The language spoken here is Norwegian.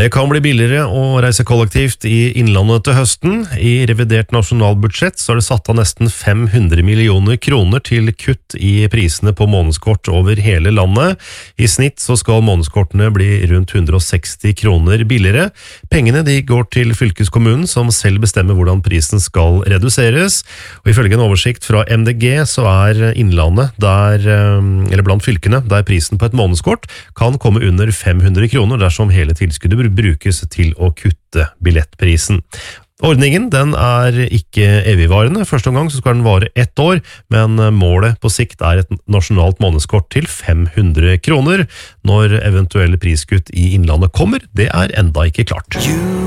Det kan bli billigere å reise kollektivt i innlandet til høsten. I revidert nasjonalbudsjett så er det satt av nesten 500 millioner kroner til kutt i prisene på månedskort over hele landet. I snitt så skal månedskortene bli rundt 160 kroner billigere. Pengene de går til fylkeskommunen som selv bestemmer hvordan prisen skal reduseres. Og ifølge en oversikt fra MDG så er innlandet eller blant fylkene der prisen på et månedskort kan komme under 500 kroner dersom hele tilskuddet brukes til å kutte billettprisen. Ordningen den er ikke evigvarende. Første omgang så skal den vare 1 år, men målet på sikt er et nasjonalt månedskort til 500 kroner. Når eventuelle priskutt i innlandet kommer, det er enda ikke klart.